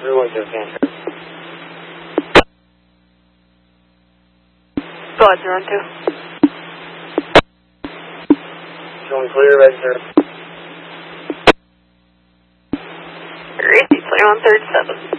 312 Cancer. Go ahead, 012. Showing clear, right, sir. Great, 2137.